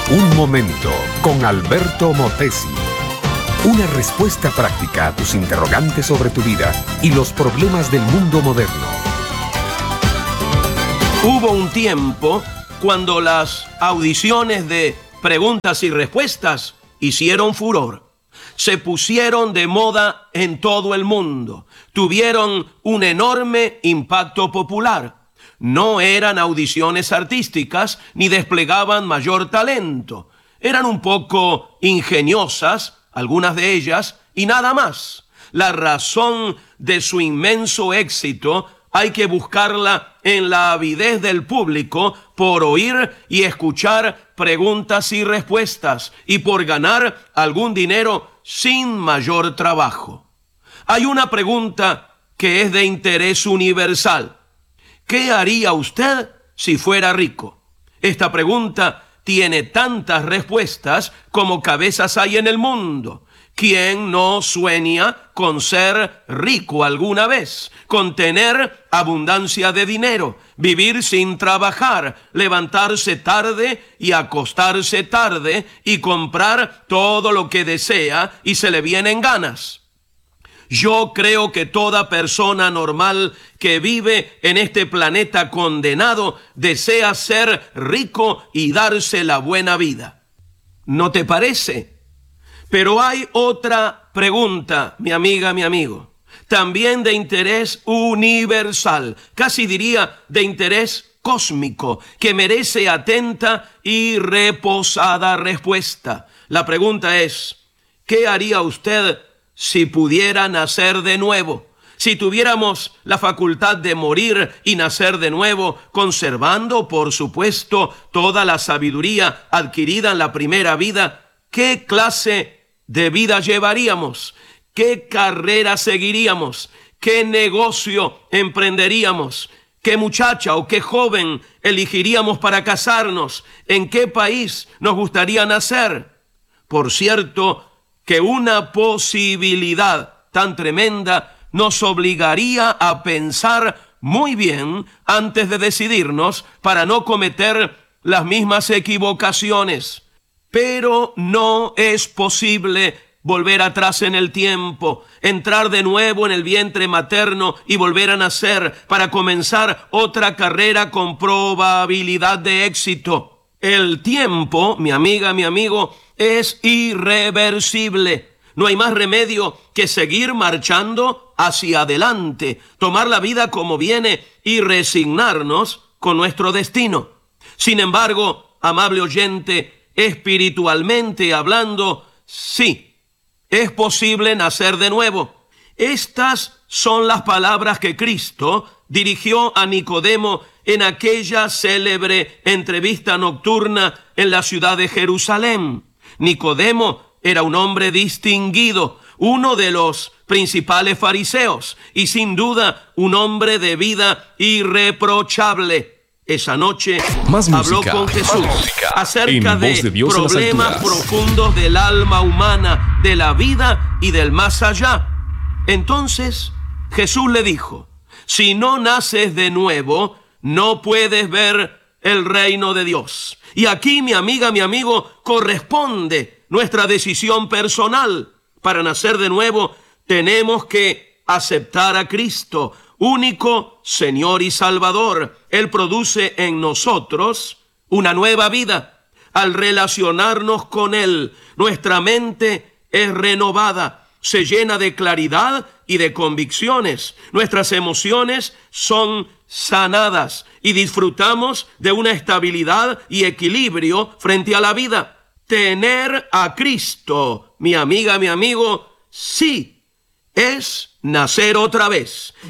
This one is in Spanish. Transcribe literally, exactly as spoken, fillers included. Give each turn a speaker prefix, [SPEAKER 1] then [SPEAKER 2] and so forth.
[SPEAKER 1] Un momento con Alberto Motesi. Una respuesta práctica a tus interrogantes sobre tu vida y los problemas del mundo moderno.
[SPEAKER 2] Hubo un tiempo cuando las audiciones de preguntas y respuestas hicieron furor. Se pusieron de moda en todo el mundo. Tuvieron un enorme impacto popular. No eran audiciones artísticas ni desplegaban mayor talento. Eran un poco ingeniosas, algunas de ellas, y nada más. La razón de su inmenso éxito hay que buscarla en la avidez del público por oír y escuchar preguntas y respuestas y por ganar algún dinero sin mayor trabajo. Hay una pregunta que es de interés universal. ¿Qué haría usted si fuera rico? Esta pregunta tiene tantas respuestas como cabezas hay en el mundo. ¿Quién no sueña con ser rico alguna vez? Con tener abundancia de dinero, vivir sin trabajar, levantarse tarde y acostarse tarde y comprar todo lo que desea y se le vienen ganas. Yo creo que toda persona normal que vive en este planeta condenado desea ser rico y darse la buena vida. ¿No te parece? Pero hay otra pregunta, mi amiga, mi amigo, también de interés universal, casi diría de interés cósmico, que merece atenta y reposada respuesta. La pregunta es, ¿qué haría usted si pudiera nacer de nuevo? Si tuviéramos la facultad de morir y nacer de nuevo, conservando, por supuesto, toda la sabiduría adquirida en la primera vida, ¿qué clase de vida llevaríamos? ¿Qué carrera seguiríamos? ¿Qué negocio emprenderíamos? ¿Qué muchacha o qué joven elegiríamos para casarnos? ¿En qué país nos gustaría nacer? Por cierto, que una posibilidad tan tremenda nos obligaría a pensar muy bien antes de decidirnos para no cometer las mismas equivocaciones. Pero no es posible volver atrás en el tiempo, entrar de nuevo en el vientre materno y volver a nacer para comenzar otra carrera con probabilidad de éxito. El tiempo, mi amiga, mi amigo, es irreversible. No hay más remedio que seguir marchando hacia adelante, tomar la vida como viene y resignarnos con nuestro destino. Sin embargo, amable oyente, espiritualmente hablando, sí, es posible nacer de nuevo. Estas son las palabras que Cristo dirigió a Nicodemo en aquella célebre entrevista nocturna en la ciudad de Jerusalén. Nicodemo era un hombre distinguido, uno de los principales fariseos y sin duda un hombre de vida irreprochable. Esa noche
[SPEAKER 1] Más
[SPEAKER 2] habló
[SPEAKER 1] música,
[SPEAKER 2] con Jesús acerca
[SPEAKER 1] en
[SPEAKER 2] de,
[SPEAKER 1] Voz de Dios en las
[SPEAKER 2] problemas
[SPEAKER 1] alturas.
[SPEAKER 2] profundos del alma humana, de la vida y del más allá. Entonces Jesús le dijo, si no naces de nuevo, no puedes ver el reino de Dios. Y aquí, mi amiga, mi amigo, corresponde nuestra decisión personal. Para nacer de nuevo, tenemos que aceptar a Cristo, único Señor y Salvador. Él produce en nosotros una nueva vida. Al relacionarnos con Él, nuestra mente es renovada, se llena de claridad y de convicciones. Nuestras emociones son sanadas y disfrutamos de una estabilidad y equilibrio frente a la vida. Tener a Cristo, mi amiga, mi amigo, sí, es nacer otra vez.